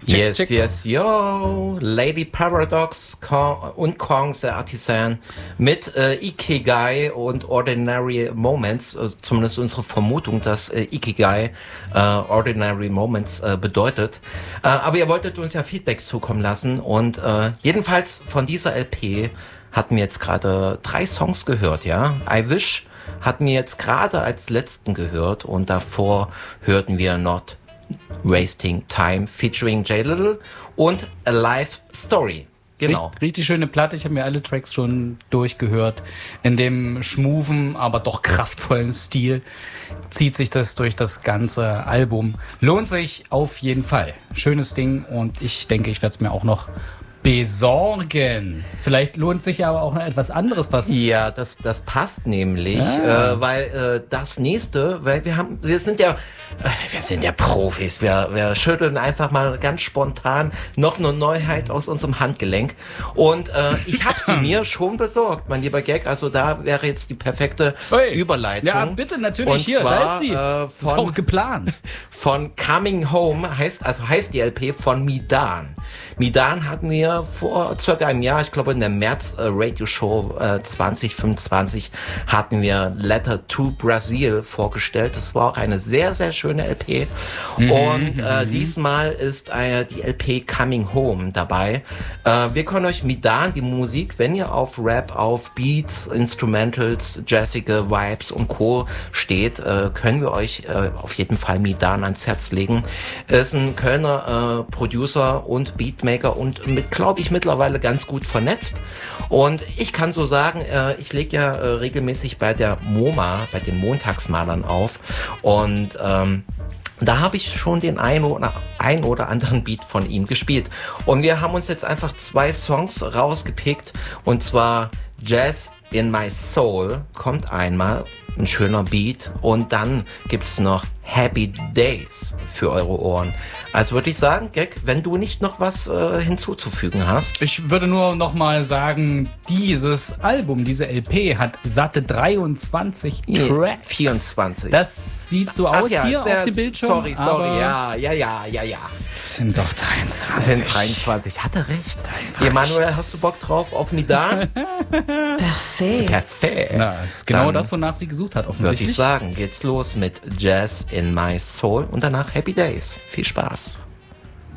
Yes, yo. Lady Paradox und Kong the Artisan mit Ikigai und Ordinary Moments, zumindest unsere Vermutung, dass Ikigai Ordinary Moments bedeutet. Aber ihr wolltet uns ja Feedback zukommen lassen und jedenfalls von dieser LP hatten wir jetzt gerade 3 Songs gehört, ja. I Wish hatten wir jetzt gerade als letzten gehört und davor hörten wir Not Wasting Time featuring J Little und A Life Story. Genau. Richtig schöne Platte. Ich habe mir alle Tracks schon durchgehört. In dem schmuven, aber doch kraftvollen Stil zieht sich das durch das ganze Album. Lohnt sich auf jeden Fall. Schönes Ding und ich denke, ich werde es mir auch noch besorgen. Vielleicht lohnt sich aber auch noch etwas anderes, was... Ja, das passt nämlich, weil das nächste, weil wir sind ja Profis, wir schütteln einfach mal ganz spontan noch eine Neuheit aus unserem Handgelenk und ich habe sie mir schon besorgt, mein lieber Gag, also da wäre jetzt die perfekte Überleitung. Ja, bitte, natürlich, und hier, zwar, da ist sie. Ist auch geplant. Von Coming Home heißt die LP von Midan. Midan hatten wir vor circa einem Jahr, ich glaube in der März Radio Show 2025 hatten wir Letter to Brazil vorgestellt. Das war auch eine sehr, sehr schöne LP. Und diesmal ist die LP Coming Home dabei. Wir können euch Midan, die Musik, wenn ihr auf Rap, auf Beats, Instrumentals, jazzige Vibes und Co. steht, können wir euch auf jeden Fall Midan ans Herz legen. Ist ein Kölner Producer und Beatmaker und glaube ich, mittlerweile ganz gut vernetzt. Und ich kann so sagen, ich lege ja regelmäßig bei der MoMA, bei den Montagsmalern auf. Und da habe ich schon den ein oder anderen Beat von ihm gespielt. Und wir haben uns jetzt einfach 2 Songs rausgepickt. Und zwar Jazz in My Soul kommt einmal, ein schöner Beat. Und dann gibt's noch Happy Days für eure Ohren. Also würde ich sagen, Gag, wenn du nicht noch was hinzuzufügen hast. Ich würde nur noch mal sagen, dieses Album, diese LP hat satte 23 Tracks. 24. Das sieht so aus hier auf dem Bildschirm. Sorry, ja. Es sind doch 23. 23, hat er recht. Emanuel, hast du Bock drauf auf Midan? Perfekt. Na, das ist genau das, wonach sie gesucht hat, offensichtlich. Würde ich sagen, geht's los mit Jazz in My Soul und danach Happy Days. Viel Spaß.